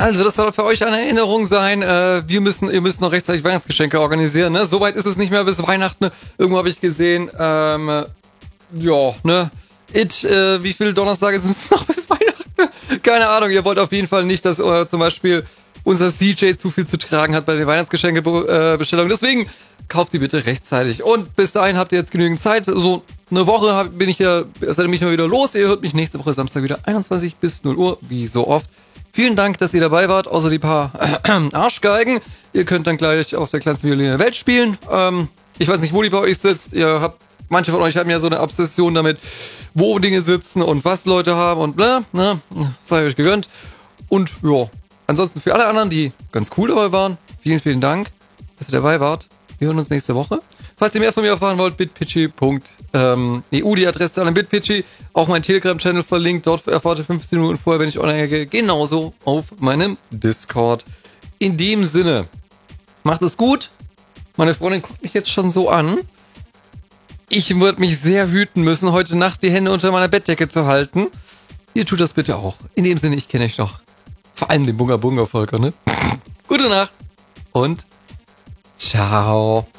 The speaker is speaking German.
Also, das soll für euch eine Erinnerung sein. Ihr müsst noch rechtzeitig Weihnachtsgeschenke organisieren, ne? Soweit ist es nicht mehr bis Weihnachten. Irgendwo habe ich gesehen, ja, ne? Wie viele Donnerstage sind es noch bis Weihnachten? Keine Ahnung, ihr wollt auf jeden Fall nicht, dass zum Beispiel unser CJ zu viel zu tragen hat bei den Weihnachtsgeschenkebestellungen. Deswegen kauft die bitte rechtzeitig. Und bis dahin habt ihr jetzt genügend Zeit. So eine Woche bin ich ja, seitdem ich mal wieder los. Ihr hört mich nächste Woche Samstag wieder 21 bis 0 Uhr, wie so oft. Vielen Dank, dass ihr dabei wart, außer die paar Arschgeigen. Ihr könnt dann gleich auf der kleinsten Violine der Welt spielen. Ich weiß nicht, wo die bei euch sitzt. Manche von euch haben ja so eine Obsession damit, wo Dinge sitzen und was Leute haben und bla, ne? Sei euch gegönnt. Und ja, ansonsten für alle anderen, die ganz cool dabei waren, vielen, vielen Dank, dass ihr dabei wart. Wir hören uns nächste Woche. Falls ihr mehr von mir erfahren wollt, bitpitchy.eu, die Adresse an bitpitchy. Auch mein Telegram-Channel verlinkt. Dort erfahrt ihr 15 Minuten vorher, wenn ich online gehe. Genauso auf meinem Discord. In dem Sinne, macht es gut. Meine Freundin guckt mich jetzt schon so an. Ich würde mich sehr hüten müssen, heute Nacht die Hände unter meiner Bettdecke zu halten. Ihr tut das bitte auch. In dem Sinne, ich kenne euch noch. Vor allem den Bunga-Bunga-Volker, ne? Gute Nacht und ciao.